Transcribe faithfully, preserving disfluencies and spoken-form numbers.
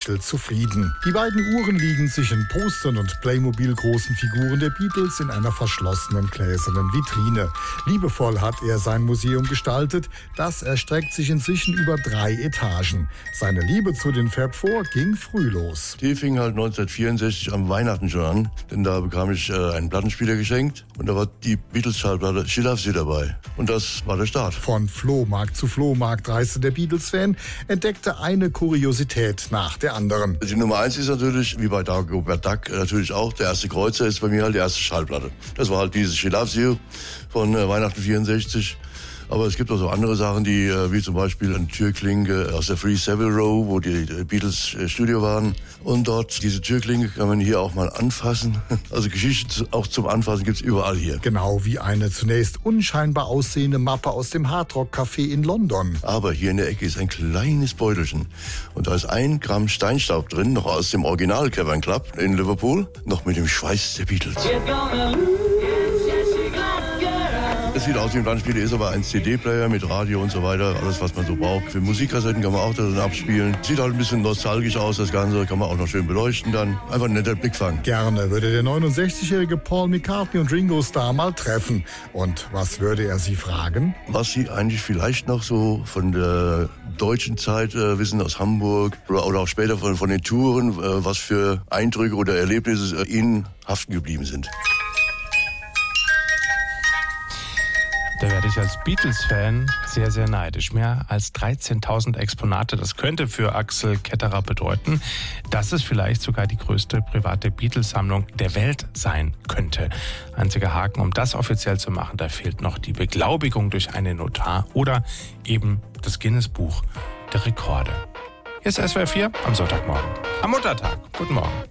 lächelt zufrieden. Die beiden Uhren liegen zwischen Postern und Playmobil-großen Figuren der Beatles in einer verschlossenen gläsernen Vitrine. Liebevoll hat er sein Museum gestaltet. Das erstreckt sich inzwischen über drei Etagen. Seine Liebe zu den Fab Four ging früh los. Die fing halt neunzehnhundertvierundsechzig am Weihnachten schon an, denn da bekam ich äh, einen Plattenspieler geschenkt und da war die Beatles-Schallplatte She Loves You dabei. Und das war der Start. Von Flohmarkt zu Flohmarkt reiste der Beatles-Fan, entdeckte eine Kuriosität nach der anderen. Die Nummer eins ist natürlich, wie bei Dagobert Duck, natürlich auch der erste Kreuzer, ist bei mir halt die erste Schallplatte. Das war halt diese She Loves You von äh, Weihnachten vierundsechzig. Aber es gibt auch so andere Sachen, die äh, wie zum Beispiel eine Türklinke aus der Free Savile Row, wo die Beatles äh, Studio waren. Und dort, diese Türklinke kann man hier auch mal anfassen. Also Geschichte auch zum Anfassen gibt's überall hier. Genau wie eine zunächst unscheinbar aussehende Mappe aus dem Hardrock-Café in London. Aber hier in der Ecke ist ein kleines Beutelchen. Und da ist ein Gramm Steinstaub drin, noch aus dem Original Cavern Club in Liverpool, noch mit dem Schweiß der Beatles. Es sieht aus wie ein Plattenspieler, ist aber ein C D-Player mit Radio und so weiter. Alles, was man so braucht. Für Musikkassetten kann man auch darin abspielen. Sieht halt ein bisschen nostalgisch aus, das Ganze. Kann man auch noch schön beleuchten dann. Einfach ein netter Blickfang. Gerne würde der neunundsechzigjährige Paul McCartney und Ringo Starr mal treffen. Und was würde er sie fragen? Was sie eigentlich vielleicht noch so von der deutschen Zeit äh, wissen, aus Hamburg oder, oder auch später von, von den Touren, äh, was für Eindrücke oder Erlebnisse äh, ihnen haften geblieben sind. Da werde ich als Beatles-Fan sehr, sehr neidisch. Mehr als dreizehntausend Exponate, das könnte für Axel Ketterer bedeuten, dass es vielleicht sogar die größte private Beatles-Sammlung der Welt sein könnte. Einziger Haken, um das offiziell zu machen, da fehlt noch die Beglaubigung durch einen Notar oder eben das Guinness-Buch der Rekorde. Hier ist S W R vier am Sonntagmorgen. Am Muttertag. Guten Morgen.